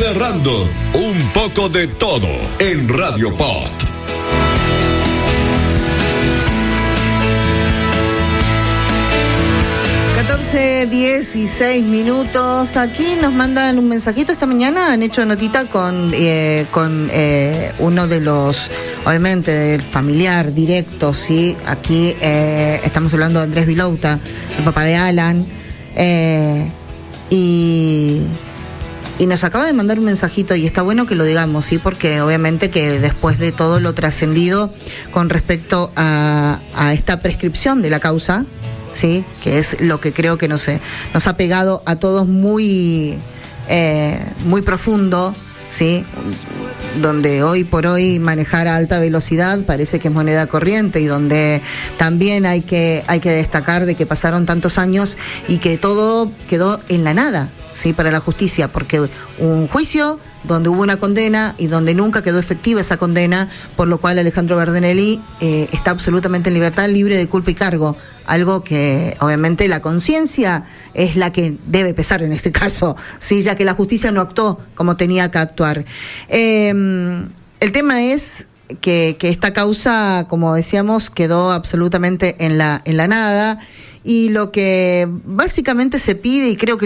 narrando un poco de todo en Radio Post. (14:16) Aquí nos mandan un mensajito esta mañana. Han hecho notita con uno de los, obviamente, del familiar directo, ¿sí? Aquí estamos hablando de Andrés Vilouta, el papá de Alan. Y nos acaba de mandar un mensajito, y está bueno que lo digamos, ¿sí? Porque obviamente que después de todo lo trascendido con respecto a esta prescripción de la causa, sí, que es lo que creo que nos ha pegado a todos muy profundo, sí, donde hoy por hoy manejar a alta velocidad parece que es moneda corriente, y donde también hay que destacar de que pasaron tantos años y que todo quedó en la nada, sí, para la justicia, porque un juicio donde hubo una condena y donde nunca quedó efectiva esa condena, por lo cual Alejandro Berdenelli está absolutamente en libertad, libre de culpa y cargo, algo que obviamente la conciencia es la que debe pesar en este caso, sí, ya que la justicia no actuó como tenía que actuar. El tema es que esta causa, como decíamos, quedó absolutamente en la nada, y lo que básicamente se pide, y creo que